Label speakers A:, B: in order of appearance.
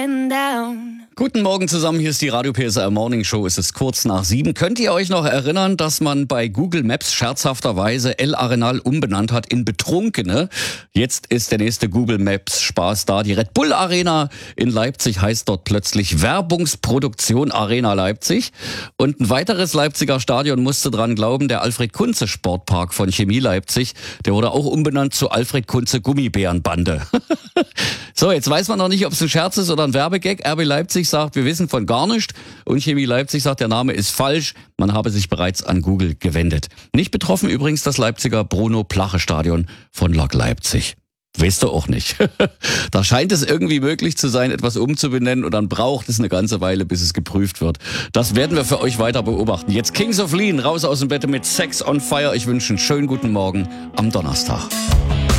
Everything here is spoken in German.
A: and down.
B: Guten Morgen zusammen, hier ist die Radio PSR Morning Show, es ist kurz nach 7. Könnt ihr euch noch erinnern, dass man bei Google Maps scherzhafterweise El Arenal umbenannt hat in Betrunkene? Jetzt ist der nächste Google Maps Spaß da. Die Red Bull Arena in Leipzig heißt dort plötzlich Werbungsproduktion Arena Leipzig. Und ein weiteres Leipziger Stadion musste dran glauben, der Alfred Kunze Sportpark von Chemie Leipzig, der wurde auch umbenannt zu Alfred Kunze Gummibärenbande. So, jetzt weiß man noch nicht, ob es ein Scherz ist oder ein Werbegag. RB Leipzig sagt, wir wissen von gar nichts. Und Chemie Leipzig sagt, der Name ist falsch. Man habe sich bereits an Google gewendet. Nicht betroffen übrigens das Leipziger Bruno-Plache-Stadion von Lok Leipzig. Weißt du auch nicht. Da scheint es irgendwie möglich zu sein, etwas umzubenennen, und dann braucht es eine ganze Weile, bis es geprüft wird. Das werden wir für euch weiter beobachten. Jetzt Kings of Lean, raus aus dem Bett mit Sex on Fire. Ich wünsche einen schönen guten Morgen am Donnerstag.